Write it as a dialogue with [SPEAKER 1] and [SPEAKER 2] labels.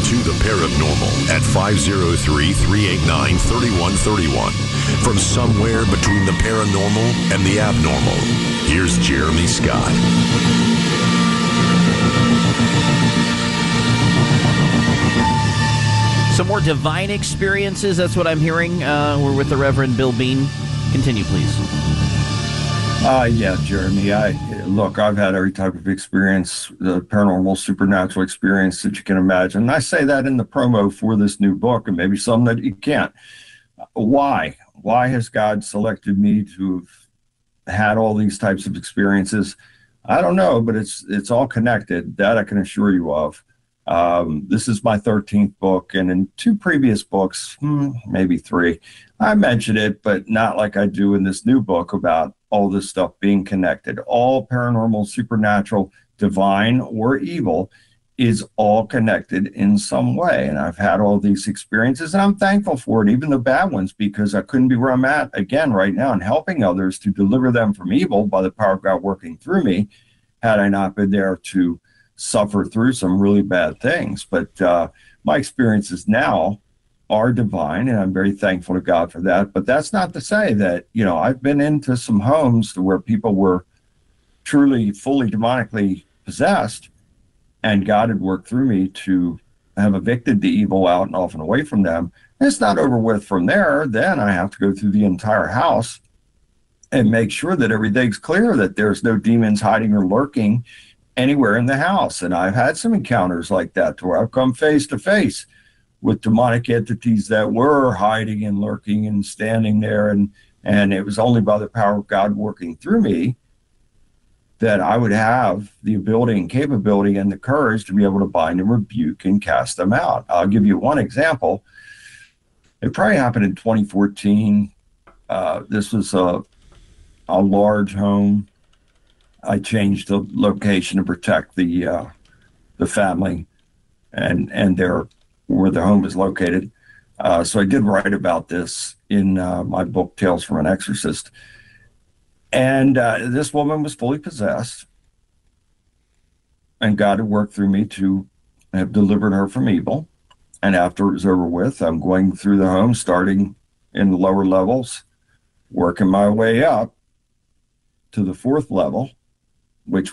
[SPEAKER 1] to the paranormal at 503-389-3131. From somewhere between the paranormal and the abnormal, here's Jeremy Scott.
[SPEAKER 2] Some more divine experiences, that's what I'm hearing. We're with the Reverend Bill Bean. Continue, please.
[SPEAKER 3] Yeah, Jeremy. Look, I've had every type of experience, the paranormal, supernatural experience that you can imagine. And I say that in the promo for this new book, and maybe some that you can't. Why? Why has God selected me to have had all these types of experiences? I don't know, but it's all connected. That I can assure you of. This is my 13th book, and in 2 previous books, maybe 3, I mentioned it, but not like I do in this new book about all this stuff being connected. All paranormal, supernatural, divine, or evil is all connected in some way. And I've had all these experiences, and I'm thankful for it, even the bad ones, because I couldn't be where I'm at again right now and helping others to deliver them from evil by the power of God working through me, had I not been there to suffer through some really bad things. But my experiences now are divine, and I'm very thankful to God for that. But that's not to say that, I've been into some homes where people were truly, fully demonically possessed, and God had worked through me to have evicted the evil out and off and away from them. And it's not over with from there. Then I have to go through the entire house and make sure that everything's clear, that there's no demons hiding or lurking anywhere in the house. And I've had some encounters like that where I've come face to face with demonic entities that were hiding and lurking and standing there. And it was only by the power of God working through me that I would have the ability and capability and the courage to be able to bind and rebuke and cast them out. I'll give you one example. It probably happened in 2014. This was a large home. I changed the location to protect the family and where the home is located. So I did write about this in my book, Tales from an Exorcist. And this woman was fully possessed, and God had worked through me to have delivered her from evil. And after it was over with, I'm going through the home, starting in the lower levels, working my way up to the 4th level, which